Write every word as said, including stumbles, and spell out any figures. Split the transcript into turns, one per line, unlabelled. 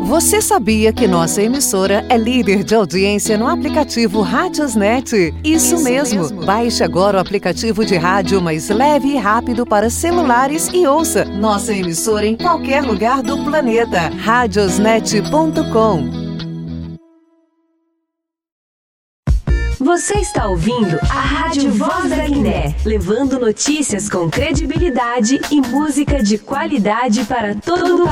Você sabia que nossa emissora é líder de audiência no aplicativo Radiosnet? Isso, Isso mesmo. mesmo! Baixe agora o aplicativo de rádio mais leve e rápido para celulares e ouça nossa emissora em qualquer lugar do planeta. radiosnet ponto com.
Você está ouvindo a Rádio Voz da Guiné, levando notícias com credibilidade e música de qualidade para todo o